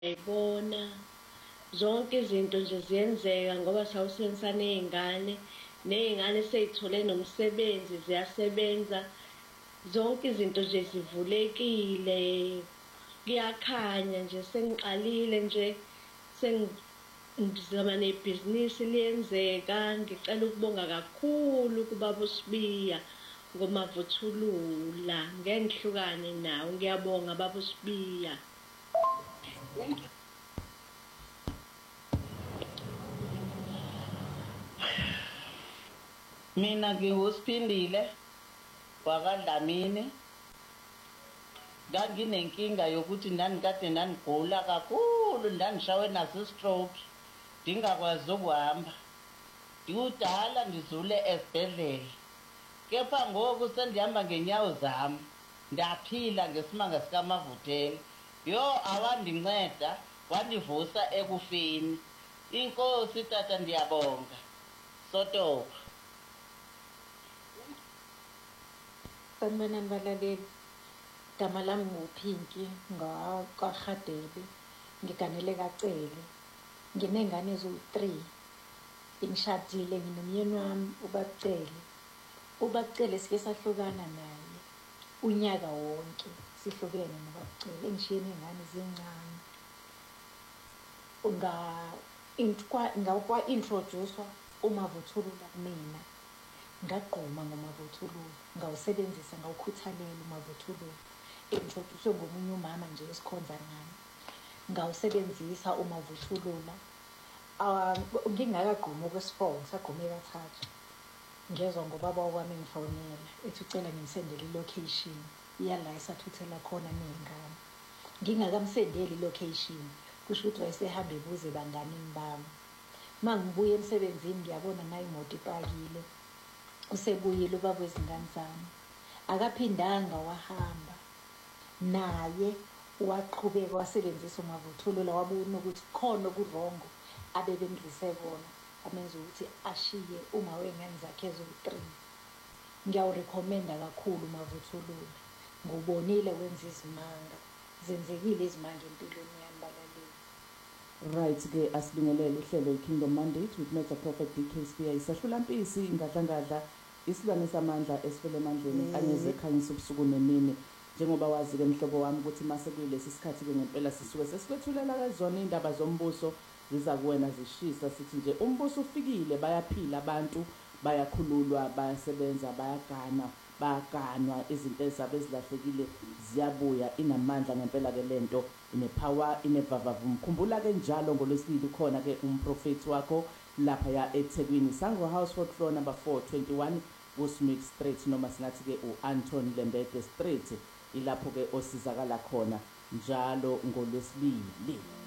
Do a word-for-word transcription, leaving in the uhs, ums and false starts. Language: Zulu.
Ngiyayibona zonke izinto nje ziyenzeka ngoba sawusebenzisa ney'ngane, ney'ngane sey'thole nomsebenzi ziyasebenza. Zonke izinto nje zivulekile, kuyakhanya nje sengiqalile nje ngizama nebhizinisi liyenzeka. Ngicela ukubonga kakhulu kubaba uSibiya ngoMavuthulula. Ngeke ngihlukane nawe, ngiyabonga baba uSibiya. Mina nginguSiphindile wakwaDlamini. Nganginenkinga yokuthi ndanikade ndandigula kakhulu, ndandishawe naso-stroke, ndingakwazi ukuhamba. Ndikudala ndizule esibhedlela, kepha ngoku sendihamba ngeenyawo zami, ndaphila ngesimanga sikamavuthela. Yo, awandinceda, wandivusa ekufeni. Inkosi tata, ndiyabonga. Sotoba. Sanibonani balaleli, igama lami nguPinki ngakwaRhadebe, ngiganele kaCele. Nginey'ngane eziwu-three, ngishadile, nginomyeni wami ubaCele. UbaCele sike sahlukana naye unyaka wonke, sihlukene nobaCele, engishiye ney'ngane zincane. Ngakwa-introduce-wa uMavuthulula kumina, ngagquma ngoMavuthulula, ngawusebenzisa, ngawukhuthalela uMavuthulula. Introduce-we ngomunye umama nje esikhonza ngami, ngawusebenzisa uMavuthulula. Ngingakagqumi okwesi-four, ngisagqume kathathu, ngezwa ngobaba wami ngifonela ethi ucela ngimsendele i-location yala esathuthela khona ney'ngane. Ngingakamsendeli i-location, kusho ukuthi wayesehambe ebuze banganini bami. Uma ngibuye emsebenzini ngiyabona nayo imoto ipakile, usebuyile ubaba wezingane zami. Akaphindanga wahamba naye, waqhubeka wasebenzisa uMavuthulula, wabona ukuthi khona okurongo abebengilise kona, amenza ukuthi ashiye uma wey'ngane zakhe eziwu-three. Ngiyawurekhomenda kakhulu uMavuthulula, ngubonile wenza izimanga, zenzekile izimanga empilweni yami balaleli. Right-ke asibingelele uhlelo i-Kingdom Mandate with Major Prophet D K Sibiya. Isahlulampisi ngadlangadla, isilwane samandla esifele emandleni, anyezekhanyisa ubusuku nemini. Njengoba wazi-ke mhlobo wami ukuthi mase kuyilesi sikhathi-ke ngempela sisuke sesikwethulela kazona iy'ndaba zombuso ziza kuwena zishisa, sithi nje umbuso ufikile, bayaphila abantu, bayakhululwa, bayasebenza, bayagana, bayaganwa, izinto ezabe zilahlekile ziyabuya. Inamandla ngempela-ke lento, inepower, inevavavu. Mkhumbula-ke njalo ngoLwesibili khona-ke umprofethi wakho laphaya eThekwini, Sango House Fourth Floor number four twenty-one Bushmead Street, noma singathi-ke u-Anton Lembede Street. Ilapho-ke osizakala khona njalo ngoLwesibili.